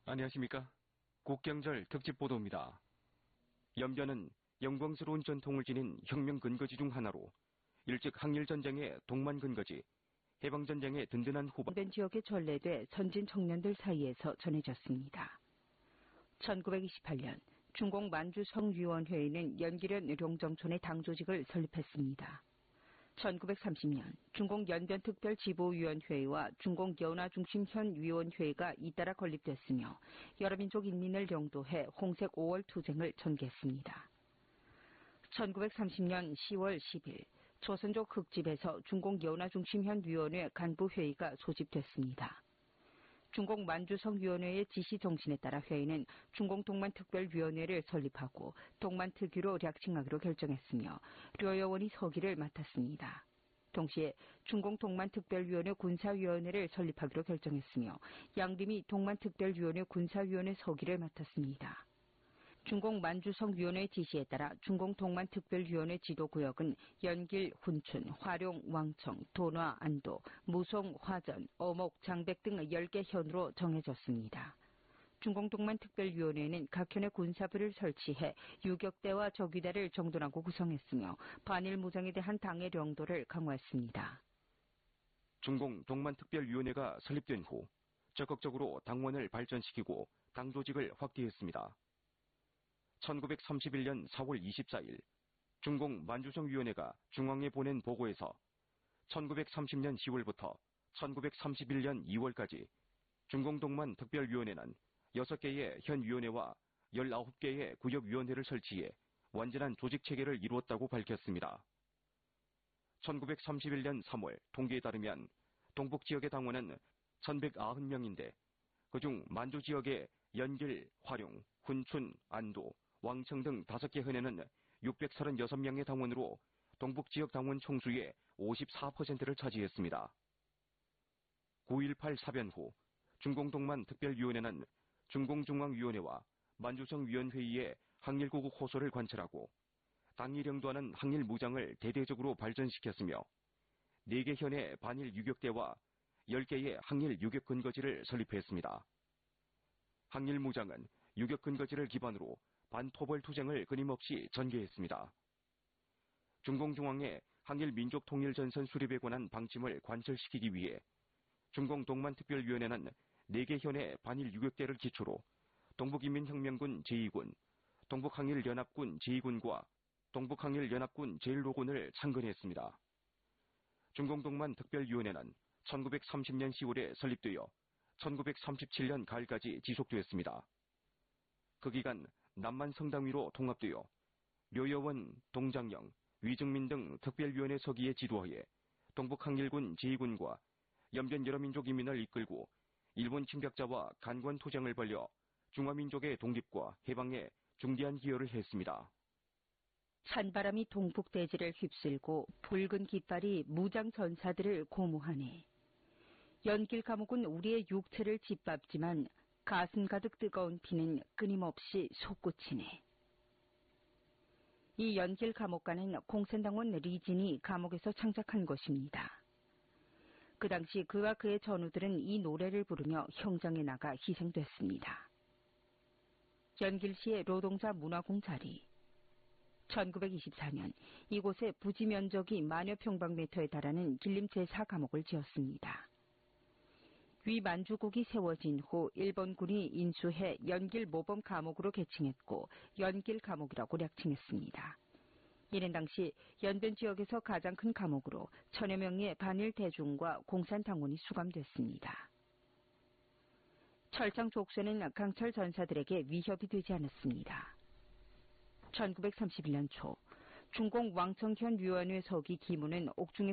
안녕하십니까. 국경절 특집 보도입니다. 연변은 영광스러운 전통을 지닌 혁명 근거지 중 하나로 일찍 항일전쟁의 동만 근거지, 해방전쟁의 든든한 후방 연변 지역에 전래돼 선진 청년들 사이에서 전해졌습니다. 1928년 중공 만주성위원회에는 연기련 룡정촌의 당조직을 설립했습니다. 1930년 중공 연변특별지보위원회와 중공 연화중심현위원회가 잇따라 건립됐으며 여러 민족 인민을 영도해 홍색 5월 투쟁을 전개했습니다. 1930년 10월 10일 조선족 흑집에서 중공 연화중심현위원회 간부회의가 소집됐습니다. 중공 만주성위원회의 지시 정신에 따라 회의는 중공 동만특별위원회를 설립하고 동만특위로 략칭하기로 결정했으며 료여원이 서기를 맡았습니다. 동시에 중공 동만특별위원회 군사위원회를 설립하기로 결정했으며 양림이 동만특별위원회 군사위원회 서기를 맡았습니다. 중공 만주성위원회 지시에 따라 중공 동만특별위원회 지도구역은 연길, 훈춘, 화룡, 왕청, 돈화, 안도, 무송, 화전, 어목, 장백 등 10개 현으로 정해졌습니다. 중공 동만특별위원회는 각 현에 군사부를 설치해 유격대와 적위대를 정돈하고 구성했으며 반일 무장에 대한 당의령도를 강화했습니다. 중공 동만특별위원회가 설립된 후 적극적으로 당원을 발전시키고 당 조직을 확대했습니다. 1931년 4월 24일 중공 만주성위원회가 중앙에 보낸 보고에서 1930년 10월부터 1931년 2월까지 중공 동만 특별위원회는 6개의 현위원회와 19개의 구역위원회를 설치해 완전한 조직체계를 이루었다고 밝혔습니다. 1931년 3월 통계에 따르면 동북지역의 당원은 1190명인데 그중 만주지역의 연길, 화룡, 훈춘, 안도, 왕청 등 5개 현에는 636명의 당원으로 동북지역 당원 총수의 54%를 차지했습니다. 9.18 사변 후 중공동만 특별위원회는 중공중앙위원회와 만주성위원회의의 항일구국 호소를 관철하고 당이 영도하는 항일무장을 대대적으로 발전시켰으며 4개 현의 반일 유격대와 10개의 항일 유격 근거지를 설립했습니다. 항일무장은 유격 근거지를 기반으로 반토벌 투쟁을 끊임없이 전개했습니다. 중공중앙의 항일민족통일전선 수립에 관한 방침을 관철시키기 위해 중공동만특별위원회는 4개 현의 반일 유격대를 기초로 동북인민혁명군 제2군, 동북항일연합군 제2군과 동북항일연합군 제1호군을 창건했습니다. 중공동만특별위원회는 1930년 10월에 설립되어 1937년 가을까지 지속되었습니다. 그 기간 남만 성당위로 통합되어 료여원, 동장영, 위증민 등 특별위원회 서기의 지도하에 동북항일군 제2군과 연변 여러 민족 인민을 이끌고 일본 침략자와 간관 투쟁을 벌여 중화민족의 독립과 해방에 중대한 기여를 했습니다. 찬바람이 동북대지를 휩쓸고 붉은 깃발이 무장 전사들을 고무하네. 연길 감옥은 우리의 육체를 짓밟지만 가슴 가득 뜨거운 피는 끊임없이 솟구치네. 이 연길 감옥가는 공산당원 리진이 감옥에서 창작한 것입니다. 그 당시 그와 그의 전우들은 이 노래를 부르며 형장에 나가 희생됐습니다. 연길시의 노동자 문화공 자리. 1924년 이곳에 부지 면적이 만여 평방미터에 달하는 길림 제4감옥을 지었습니다. 위 만주국이 세워진 후 일본군이 인수해 연길 모범 감옥으로 개칭했고 연길 감옥이라고 략칭했습니다. 이는 당시 연변 지역에서 가장 큰 감옥으로 1000여 명의 반일 대중과 공산당원이 수감됐습니다. 철장 족쇄는 강철 전사들에게 위협이 되지 않았습니다. 1931년 초 중공 왕청현 위원회 서기 기무는 옥중에